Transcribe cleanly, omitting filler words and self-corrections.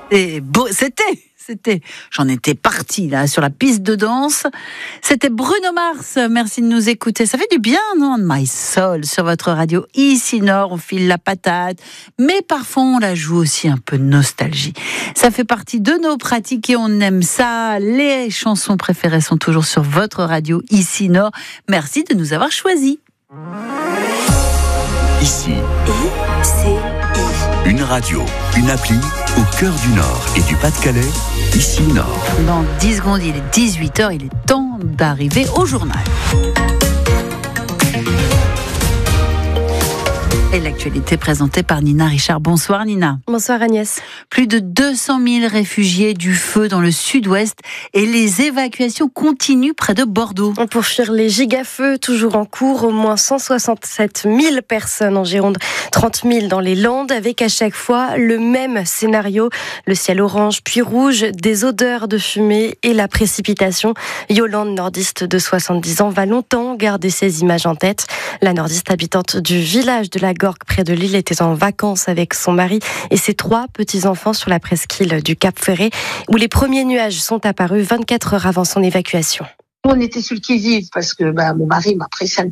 Et c'était, j'en étais partie là sur la piste de danse. C'était Bruno Mars. Merci de nous écouter. Ça fait du bien, non? My Soul sur votre radio. Ici Nord, on file la patate, mais parfois on la joue aussi un peu de nostalgie. Ça fait partie de nos pratiques et on aime ça. Les chansons préférées sont toujours sur votre radio Ici Nord. Merci de nous avoir choisis. Ici, une radio, une appli au cœur du Nord et du Pas-de-Calais, Ici Nord. Dans 10 secondes, il est 18h, il est temps d'arriver au journal. Et l'actualité présentée par Nina Richard. Bonsoir Nina. Bonsoir Agnès. Plus de 200 000 réfugiés du feu dans le sud-ouest et les évacuations continuent près de Bordeaux. Pour fuir les gigafeux toujours en cours, au moins 167 000 personnes en Gironde, 30 000 dans les Landes, avec à chaque fois le même scénario. Le ciel orange puis rouge, des odeurs de fumée et la précipitation. Yolande, nordiste de 70 ans, va longtemps garder ces images en tête. La nordiste habitante du village de la Gorgue près de Lille était en vacances avec son mari et ses 3 petits-enfants sur la presqu'île du Cap-Ferret où les premiers nuages sont apparus 24 heures avant son évacuation. On était sur le qui-vive parce que mon mari m'a pressé un